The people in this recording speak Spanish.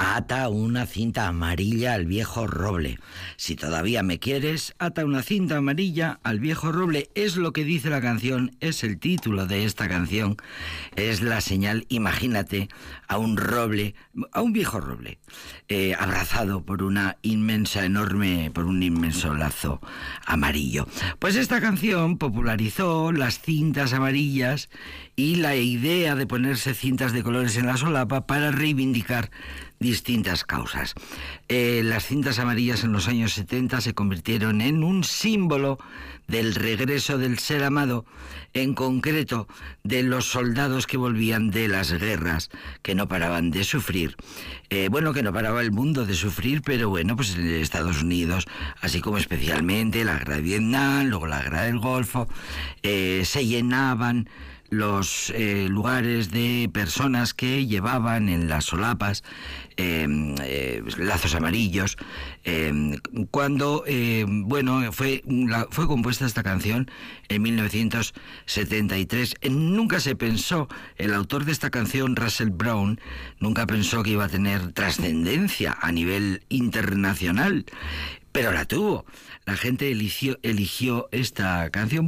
Ata una cinta amarilla al viejo roble. Si todavía me quieres, ata una cinta amarilla al viejo roble. Es lo que dice la canción, es el título de esta canción. Es la señal, imagínate, a un roble, a un viejo roble, abrazado por un inmenso lazo amarillo. Pues esta canción popularizó las cintas amarillas y la idea de ponerse cintas de colores en la solapa para reivindicar distintas causas. Las cintas amarillas en los años 70 se convirtieron en un símbolo del regreso del ser amado, en concreto de los soldados que volvían de las guerras, que no paraban de sufrir. Que no paraba el mundo de sufrir, pero pues en Estados Unidos, así como especialmente la guerra de Vietnam, luego la guerra del Golfo, se llenaban los lugares de personas que llevaban en las solapas lazos amarillos. Cuando fue compuesta esta canción en 1973, nunca se pensó, el autor de esta canción, Russell Brown, nunca pensó que iba a tener trascendencia a nivel internacional, pero la tuvo. La gente eligió esta canción